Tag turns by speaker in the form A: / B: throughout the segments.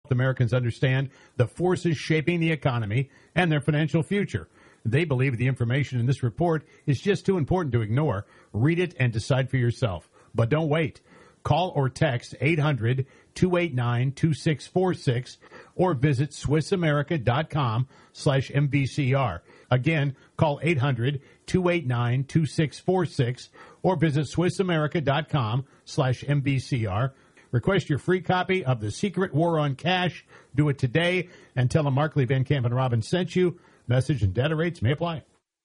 A: Americans understand the forces shaping the economy and their financial future. They believe the information in this report is just too important to ignore. Read it and decide for yourself. But don't wait. Call or text 800-289-2646 or visit SwissAmerica.com/MVCR. Again, call 800-289-2646 or visit SwissAmerica.com/MVCR. Request your free copy of The Secret War on Cash. Do it today and tell them Markley, Van Camp, and Robbins sent you. Message and data rates may apply.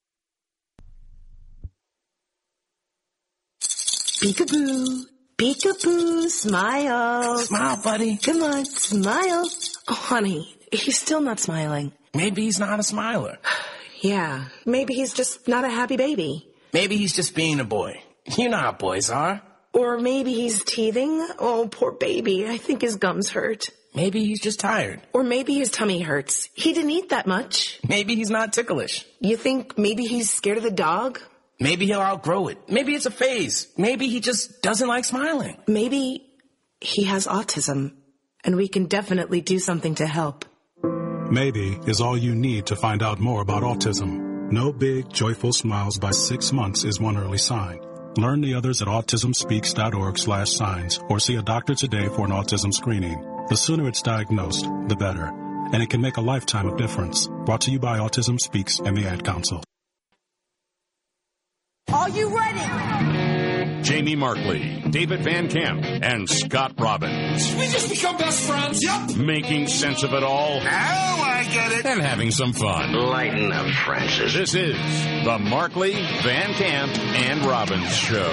B: Peekaboo. Peekaboo. Smile.
C: Smile, buddy.
B: Come on, smile. Oh, honey, he's still not smiling.
C: Maybe he's not a smiler.
B: Yeah, maybe he's just not a happy baby.
C: Maybe he's just being a boy. You know how boys are.
B: Or maybe he's teething. Oh, poor baby. I think his gums hurt.
C: Maybe he's just tired.
B: Or maybe his tummy hurts. He didn't eat that much.
C: Maybe he's not ticklish.
B: You think maybe he's scared of the dog?
C: Maybe he'll outgrow it. Maybe it's a phase. Maybe he just doesn't like smiling.
B: Maybe he has autism, and we can definitely do something to help.
D: Maybe is all you need to find out more about autism. No big, joyful smiles by 6 months is one early sign. Learn the others at autismspeaks.org/signs or see a doctor today for an autism screening. The sooner it's diagnosed, the better. And it can make a lifetime of difference. Brought to you by Autism Speaks and the Ad Council.
E: Are you ready?
F: Jamie Markley, David Van Camp, and Scott Robbins.
G: We just become best friends. Yep.
F: Making sense of it all.
G: Now I get it.
F: And having some fun.
H: Lighten up, Francis.
F: This is the Markley, Van Camp, and Robbins Show.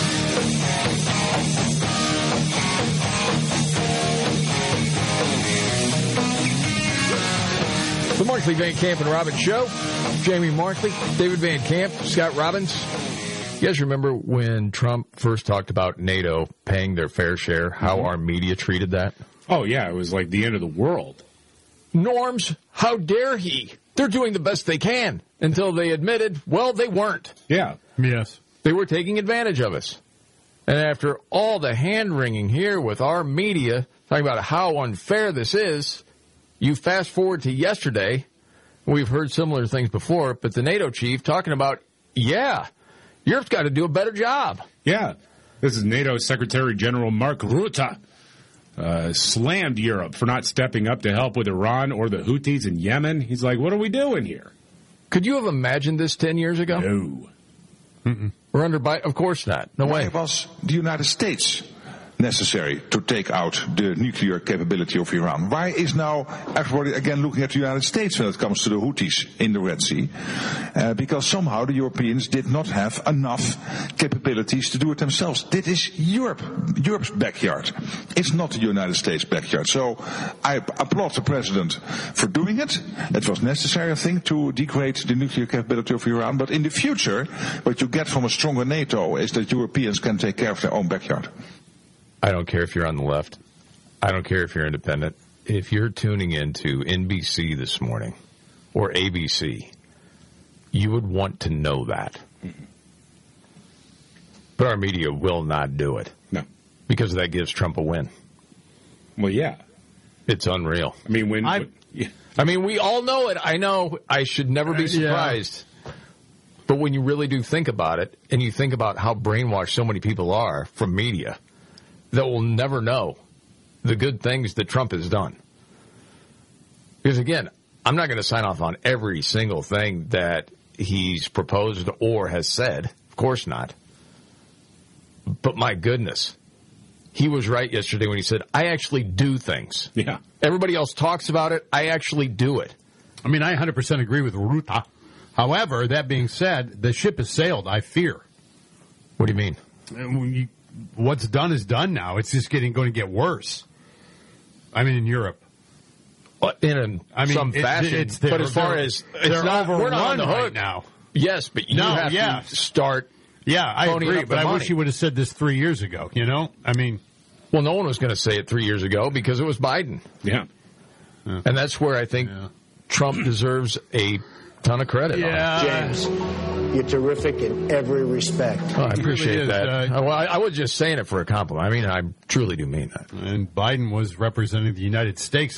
I: The Markley, Van Camp, and Robbins Show. Jamie Markley, David Van Camp, Scott Robbins. You guys remember when Trump first talked about NATO paying their fair share, how our media treated that?
J: Oh, yeah, it was like the end of the world.
I: Norms, how dare he? They're doing the best they can until they admitted, well, they weren't.
J: Yeah.
A: Yes.
I: They were taking advantage of us. And after all the hand-wringing here with our media, talking about how unfair this is, you fast forward to yesterday, we've heard similar things before, but the NATO chief talking about, yeah, Europe's got to do a better job.
J: Yeah. This is NATO Secretary General Mark Rutte. Slammed Europe for not stepping up to help with Iran or the Houthis in Yemen. He's like, what are we doing here?
I: Could you have imagined this 10 years ago?
J: No.
I: We're under Biden? Of course not. No way.
K: Why was the United States necessary to take out the nuclear capability of Iran? Why is now everybody again looking at the United States when it comes to the Houthis in the Red Sea? Because somehow the Europeans did not have enough capabilities to do it themselves. This is Europe's backyard. It's not the United States' backyard. So I applaud the president for doing it. It was necessary, I think, to degrade the nuclear capability of Iran. But in the future, what you get from a stronger NATO is that Europeans can take care of their own backyard.
I: I don't care if you're on the left. I don't care if you're independent. If you're tuning into NBC this morning or ABC, you would want to know that. Mm-hmm. But our media will not do it.
J: No.
I: Because that gives Trump a win.
J: Well, yeah.
I: It's unreal.
J: I mean,
I: we all know it. I know. I should never be surprised. Yeah. But when you really do think about it, and you think about how brainwashed so many people are from media, that will never know the good things that Trump has done. Because, again, I'm not going to sign off on every single thing that he's proposed or has said. Of course not. But, my goodness, he was right yesterday when he said, I actually do things.
J: Yeah.
I: Everybody else talks about it. I actually do it.
A: I mean, I 100% agree with Rutte. However, that being said, the ship has sailed, I fear.
I: What do you mean?
A: What's done is done now. It's just going to get worse. I mean, in Europe.
I: In some fashion. But as far as
A: we're not on the hook
I: right now. Yes, but you have to start.
A: Yeah, I agree, but I wish you would have said this 3 years ago, you know? I mean.
I: Well, no one was going to say it 3 years ago because it was Biden.
J: Yeah.
I: And that's where I think Trump deserves a ton of credit.
A: Yeah.
L: James, you're terrific in every respect.
I: Oh, I appreciate that. I was just saying it for a compliment. I mean, I truly do mean that.
A: And Biden was representing the United States